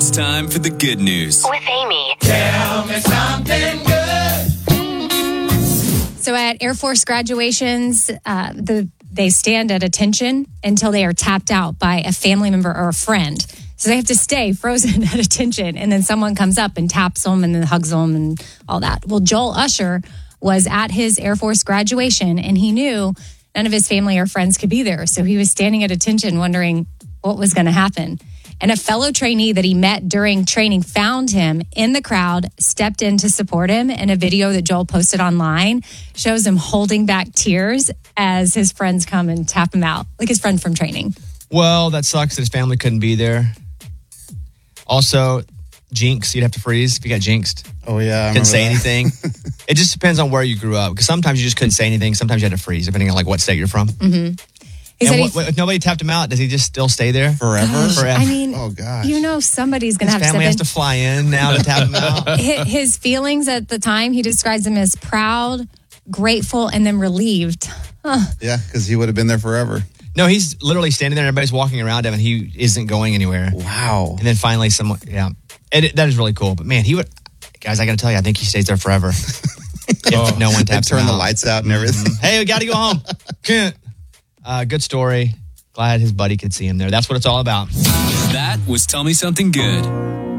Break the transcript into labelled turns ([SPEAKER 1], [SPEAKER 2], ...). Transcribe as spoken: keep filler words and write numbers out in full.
[SPEAKER 1] It's time for the good news.
[SPEAKER 2] With Amy.
[SPEAKER 3] Tell me something good.
[SPEAKER 4] So at Air Force graduations, uh, the they stand at attention until they are tapped out by a family member or a friend. So they have to stay frozen at attention, and then someone comes up and taps them and then hugs them and all that. Well, Joel Usher was at his Air Force graduation, and he knew none of his family or friends could be there. So he was standing at attention wondering what was going to happen. And a fellow trainee that he met during training found him in the crowd, stepped in to support him. And a video that Joel posted online shows him holding back tears as his friends come and tap him out, like his friend from training.
[SPEAKER 5] Well, that sucks that his family couldn't be there. Also, jinx, you'd have to freeze if you got jinxed.
[SPEAKER 6] Oh, yeah. I
[SPEAKER 5] couldn't say
[SPEAKER 6] that.
[SPEAKER 5] anything. It just depends on where you grew up. Because sometimes you just couldn't say anything. Sometimes you had to freeze, depending on like what state you're from.
[SPEAKER 4] Mm-hmm. He
[SPEAKER 5] and
[SPEAKER 4] said
[SPEAKER 5] what,
[SPEAKER 4] he,
[SPEAKER 5] if nobody tapped him out, does he just still stay there?
[SPEAKER 6] Forever?
[SPEAKER 4] Gosh,
[SPEAKER 5] Forever.
[SPEAKER 4] I mean,
[SPEAKER 6] oh, gosh.
[SPEAKER 4] you know somebody's going to have
[SPEAKER 5] His
[SPEAKER 4] to
[SPEAKER 5] family has
[SPEAKER 4] step
[SPEAKER 5] to fly in now to tap him out.
[SPEAKER 4] in. His, his feelings at the time, he describes them as proud, grateful, and then relieved. Huh.
[SPEAKER 6] Yeah, because he would have been there forever.
[SPEAKER 5] No, he's literally standing there and everybody's walking around him and he isn't going anywhere.
[SPEAKER 6] Wow.
[SPEAKER 5] And then finally someone, yeah. And it, that is really cool. But man, he would, guys, I got to tell you, I think he stays there forever. If
[SPEAKER 6] oh,
[SPEAKER 5] no one
[SPEAKER 6] they
[SPEAKER 5] taps
[SPEAKER 6] turn
[SPEAKER 5] him
[SPEAKER 6] the
[SPEAKER 5] out.
[SPEAKER 6] lights out and everything.
[SPEAKER 5] Hey, we got to go home. Can't. Uh, good story. Glad his buddy could see him there. That's what it's all about.
[SPEAKER 1] That was Tell Me Something Good.